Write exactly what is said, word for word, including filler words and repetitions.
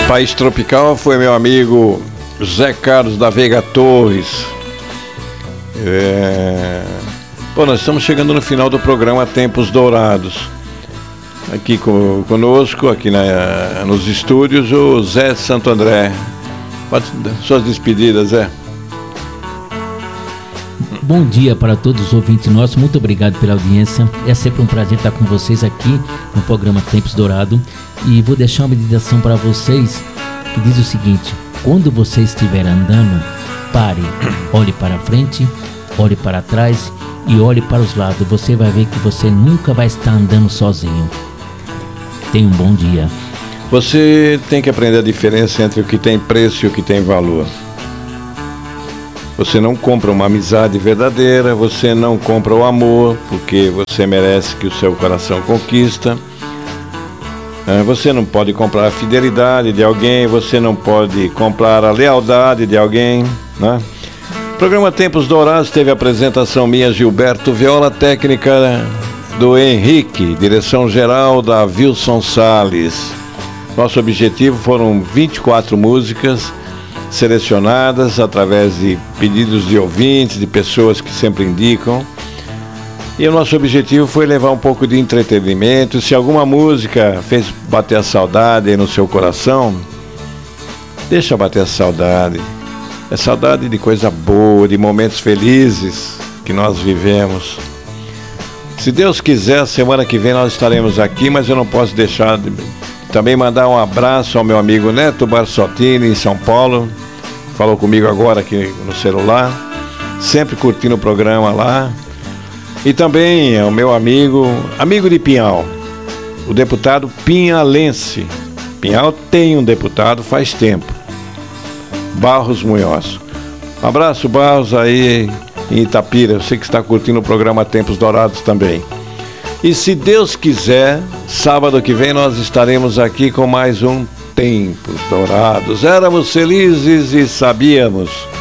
País Tropical foi meu amigo Zé Carlos da Veiga Torres. É... Bom, nós estamos chegando no final do programa Tempos Dourados. Aqui com, conosco, aqui na, nos estúdios, o Zé Santo André. Pode, suas despedidas, Zé. Bom dia para todos os ouvintes nossos, muito obrigado pela audiência. É sempre um prazer estar com vocês aqui no programa Tempos Dourados. E vou deixar uma meditação para vocês que diz o seguinte: quando você estiver andando, pare, olhe para frente, olhe para trás e olhe para os lados. Você vai ver que você nunca vai estar andando sozinho. Tenha um bom dia. Você tem que aprender a diferença entre o que tem preço e o que tem valor. Você não compra uma amizade verdadeira, você não compra o amor, porque você merece que o seu coração conquista. Você não pode comprar a fidelidade de alguém, você não pode comprar a lealdade de alguém, né? O programa Tempos Dourados teve a apresentação minha, Gilberto Viola, técnica do Henrique, direção geral da Wilson Salles. Nosso objetivo foram vinte e quatro músicas selecionadas através de pedidos de ouvintes, de pessoas que sempre indicam. E o nosso objetivo foi levar um pouco de entretenimento. Se alguma música fez bater a saudade aí no seu coração, deixa bater a saudade. É saudade de coisa boa, de momentos felizes que nós vivemos. Se Deus quiser, semana que vem nós estaremos aqui, mas eu não posso deixar de também mandar um abraço ao meu amigo Neto Barsottini, em São Paulo. Falou comigo agora aqui no celular, sempre curtindo o programa lá. E também ao meu amigo, amigo de Pinhal, o deputado pinhalense. Pinhal tem um deputado faz tempo, Barros Munhoz. Um abraço, Barros, aí em Itapira. Eu sei que está curtindo o programa Tempos Dourados também. E se Deus quiser, sábado que vem nós estaremos aqui com mais um Tempos Dourados. Éramos felizes e sabíamos.